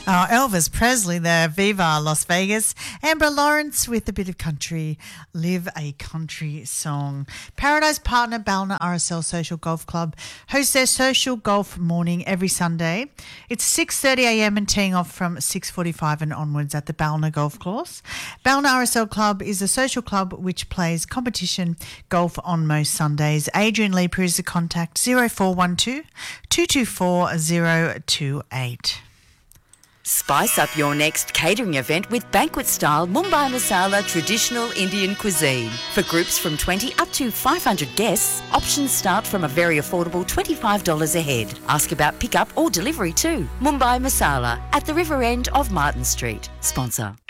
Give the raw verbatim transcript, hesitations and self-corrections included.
Uh, Elvis Presley there, Viva Las Vegas. Amber Lawrence with a bit of country, Live a Country Song. Paradise partner Ballina R S L Social Golf Club hosts their social golf morning every Sunday. It's six thirty a m and teeing off from six forty-five and onwards at the Ballina Golf Course. Ballina R S L Club is a social club which plays competition golf on most Sundays. Adrian Leeper is the contact zero four one two, two two four zero two eight. Spice up your next catering event with banquet-style Mumbai Masala traditional Indian cuisine. For groups from twenty up to five hundred guests, options start from a very affordable twenty-five dollars a head. Ask about pickup or delivery too. Mumbai Masala at the river end of Martin Street. Sponsor.